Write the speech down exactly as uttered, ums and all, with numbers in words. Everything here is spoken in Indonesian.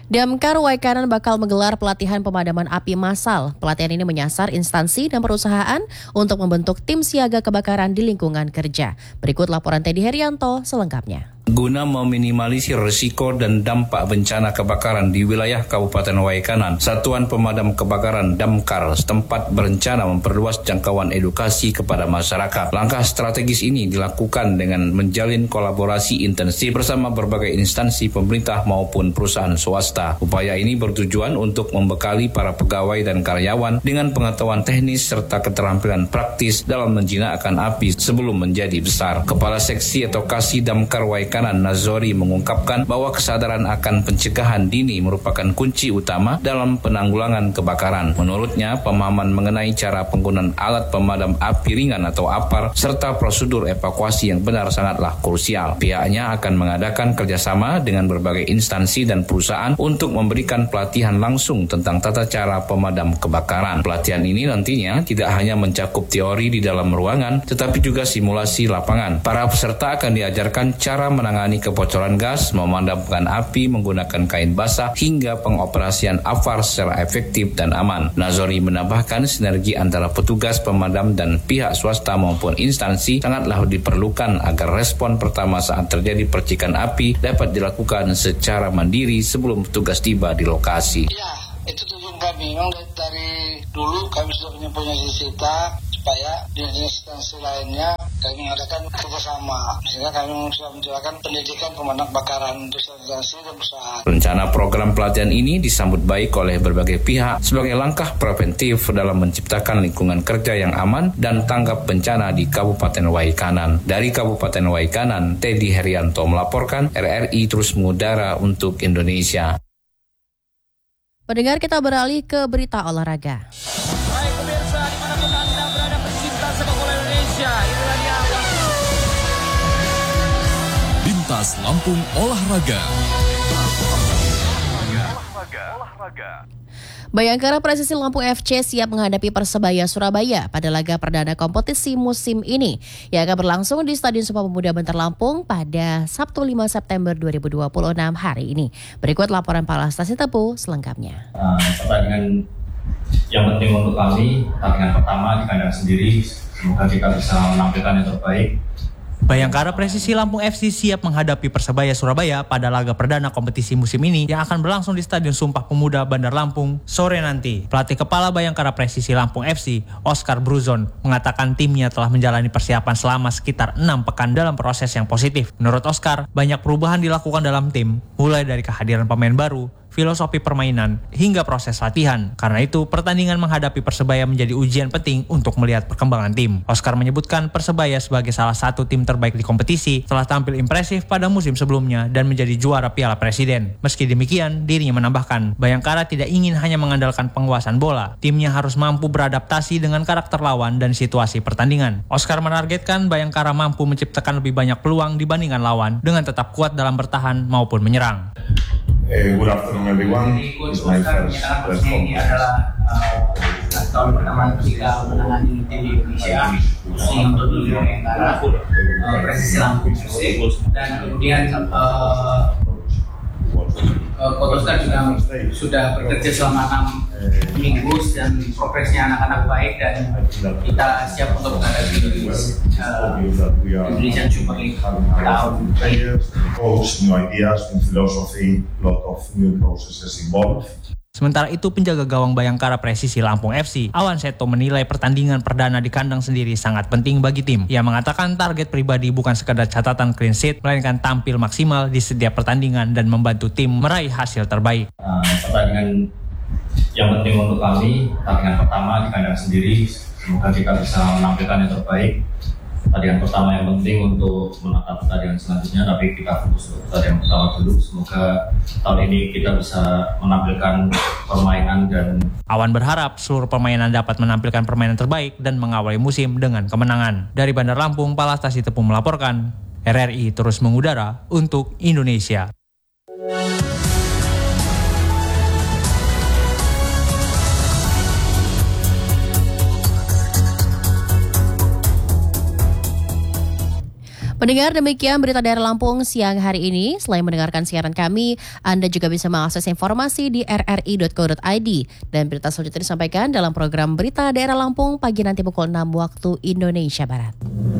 Damkar Waikanan bakal menggelar pelatihan pemadaman api massal. Pelatihan ini menyasar instansi dan perusahaan untuk membentuk tim siaga kebakaran di lingkungan kerja. Berikut laporan Teddy Herianto selengkapnya. Guna meminimalisir risiko dan dampak bencana kebakaran di wilayah Kabupaten Waikanan, Satuan Pemadam Kebakaran Damkar setempat berencana memperluas jangkauan edukasi kepada masyarakat. Langkah strategis ini dilakukan dengan menjalin kolaborasi intensif bersama berbagai instansi pemerintah maupun perusahaan swasta. Upaya ini bertujuan untuk membekali para pegawai dan karyawan dengan pengetahuan teknis serta keterampilan praktis dalam menjinakkan api sebelum menjadi besar. Kepala Seksi Edukasi Damkar Waikanan Nazori mengungkapkan bahwa kesadaran akan pencegahan dini merupakan kunci utama dalam penanggulangan kebakaran. Menurutnya, pemahaman mengenai cara penggunaan alat pemadam api ringan atau A P A R serta prosedur evakuasi yang benar sangatlah krusial. Pihaknya akan mengadakan kerjasama dengan berbagai instansi dan perusahaan untuk memberikan pelatihan langsung tentang tata cara pemadam kebakaran. Pelatihan ini nantinya tidak hanya mencakup teori di dalam ruangan, tetapi juga simulasi lapangan. Para peserta akan diajarkan cara menangani kebocoran gas, memadamkan api menggunakan kain basah, hingga pengoperasian A P A R secara efektif dan aman. Nazori menambahkan sinergi antara petugas pemadam dan pihak swasta maupun instansi sangatlah diperlukan agar respon pertama saat terjadi percikan api dapat dilakukan secara mandiri sebelum petugas tiba di lokasi. Ya, itu tujuan kami. Memang dari dulu kami sudah punya cita supaya di instansi lainnya kami mengadakan kerjasama. Sehingga kami sudah menjalankan pendidikan pemadam kebakaran untuk instansi dan perusahaan. Rencana program pelatihan ini disambut baik oleh berbagai pihak sebagai langkah preventif dalam menciptakan lingkungan kerja yang aman dan tanggap bencana di Kabupaten Waikanan. Dari Kabupaten Waikanan, Teddy Herianto melaporkan. R R I terus mengudara untuk Indonesia. Pendengar, kita beralih ke berita olahraga. Baik pemirsa, dimanapun Anda berada pecinta sepak bola Indonesia, inilah dia Lintas Lampung Olahraga. Bayangkara Presisi Lampung F C siap menghadapi Persebaya Surabaya pada laga perdana kompetisi musim ini yang akan berlangsung di Stadion Sumpah Pemuda Bantar Lampung pada Sabtu lima September dua ribu dua puluh enam hari ini. Berikut laporan Palastasi Tepu selengkapnya. Uh, pertandingan yang penting untuk kami, pertandingan pertama di kandang sendiri, semoga kita bisa menampilkan yang terbaik. Bayangkara Presisi Lampung F C siap menghadapi Persebaya Surabaya pada laga perdana kompetisi musim ini yang akan berlangsung di Stadion Sumpah Pemuda Bandar Lampung sore nanti. Pelatih kepala Bayangkara Presisi Lampung F C, Oscar Bruzon, mengatakan timnya telah menjalani persiapan selama sekitar enam pekan dalam proses yang positif. Menurut Oscar, banyak perubahan dilakukan dalam tim, mulai dari kehadiran pemain baru, filosofi permainan, hingga proses latihan. Karena itu, pertandingan menghadapi Persebaya menjadi ujian penting untuk melihat perkembangan tim. Oscar menyebutkan Persebaya sebagai salah satu tim terbaik di kompetisi, telah tampil impresif pada musim sebelumnya dan menjadi juara Piala Presiden. Meski demikian, dirinya menambahkan, Bayangkara tidak ingin hanya mengandalkan penguasaan bola. Timnya harus mampu beradaptasi dengan karakter lawan dan situasi pertandingan. Oscar menargetkan Bayangkara mampu menciptakan lebih banyak peluang dibandingkan lawan dengan tetap kuat dalam bertahan maupun menyerang. Uh, good afternoon everyone. It's my first press conference. Tahun pertama ketika menangani tim di Indonesia, khususnya untuk di Bayangkara Presisi Lampung F C, dan kemudian uh, Coach Oscar juga sudah bekerja selama enam minggu dan progresnya anak-anak baik dan kita siap untuk menghadapi uh, Indonesian Super League tahun ini. Coach, new ideas, new philosophy, lot of new processes involved. Sementara itu, penjaga gawang Bayangkara Presisi Lampung F C, Awan Seto, menilai pertandingan perdana di kandang sendiri sangat penting bagi tim. Ia mengatakan target pribadi bukan sekadar catatan clean sheet, melainkan tampil maksimal di setiap pertandingan dan membantu tim meraih hasil terbaik. Uh, pertandingan yang penting untuk kami, pertandingan pertama di kandang sendiri, semoga kita bisa menampilkan yang terbaik. Pertandingan pertama yang penting untuk menatap pertandingan selanjutnya, tapi kita fokus untuk pertandingan pertama dulu. Semoga tahun ini kita bisa menampilkan permainan dan Awan berharap seluruh permainan dapat menampilkan permainan terbaik dan mengawali musim dengan kemenangan. Dari Bandar Lampung, Palastasi Tepu melaporkan. R R I terus mengudara untuk Indonesia. Pendengar, demikian berita daerah Lampung siang hari ini. Selain mendengarkan siaran kami, Anda juga bisa mengakses informasi di r r i dot co dot i d. Dan berita selanjutnya disampaikan dalam program Berita Daerah Lampung pagi nanti pukul enam waktu Indonesia Barat.